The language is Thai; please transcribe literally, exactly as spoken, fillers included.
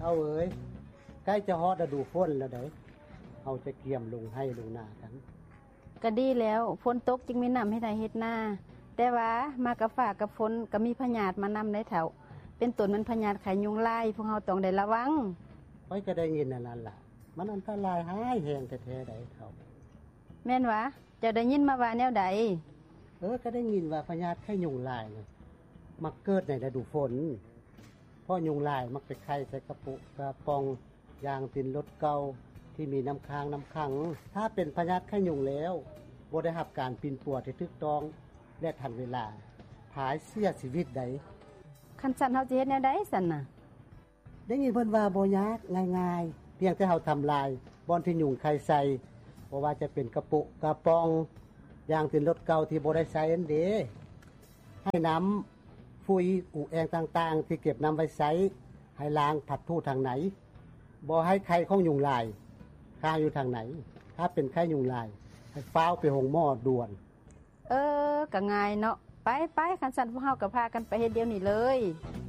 เอาเอ้ยใกล้จะฮอดฤดูฝนแล้วเด้เฮาจะเกี่ยมลงให้ลงนากันก็ดีแล้วฝนตกจึงมีน้ำให้ได้เฮ็ดนาแต่ว่ามากับฟ้ากับฝนก็มีพยาธิมานำได้เฒ่าเป็นต้นมันพยาธิไข้ยุงลายพวกเฮาต้องได้ระวังไว้ก็ได้ยินนั่นล่ะมันอันตรายหายแฮงแท้ๆได้เฒ่าแม่นวะเจ้าได้ยินมาว่าแนวใดเออก็ได้ยินว่าพยาธิไข้ยุงลายนี่มักเกิดในฤดูฝนเพราะยุงลายมักไปไข่ใส่กระปุกกระป๋องยางตินรถเก่าที่มีน้ำค้างน้ำขังถ้าเป็นพยาธิไข้ยุงแล้วบ่ได้รับการปิ่นปัวที่ถูกต้องและทันเวลาผายเสียชีวิตได้คันซั่นเฮาสิเฮ็ดแนวใดซั่นน่ะได้ยินเพิ่นว่าบ่ยากง่ายๆเพียงแต่เฮาทำลายบ่อนที่ยุงไข่ใส่บ่ว่าจะเป็นกระปุกกระป๋องยางตินรถเก่าที่บ่ได้ใช้อันเด้ให้น้ำฟุยอูแองต่างๆที่เก็บน้ำไว้ใช้ให้ล้างผัดทู่ทางไหนบ่ให้ไข่ของยุงลายค้างอยู่ทางไหนถ้าเป็นไข้ยุงลายให้ฟ้าวไปโรงหม้อด่วนเออก็ง่ายเนาะไปๆคันซั่นพวกเฮาก็พากันไปเฮ็ดเดี๋ยวนี้เลย